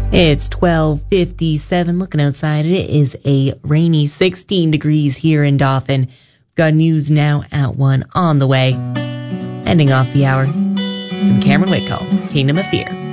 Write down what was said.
It's 12:57. Looking outside, it is a rainy 16 degrees here in Dauphin. Got news now at 1 on the way. Ending off the hour, some Cameron Whitcomb, Kingdom of Fear.